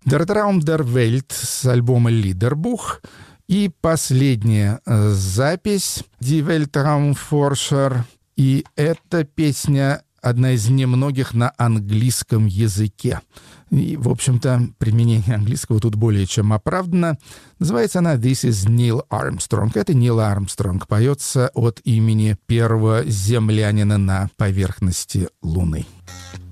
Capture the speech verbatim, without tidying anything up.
Der Traum der Welt с альбома Liederbuch. И последняя запись Die Weltraumforscher. И эта песня одна из немногих на английском языке. И, в общем-то, применение английского тут более чем оправдано. Называется она «This is Neil Armstrong». Это Нил Армстронг. Поется от имени первого землянина на поверхности Луны.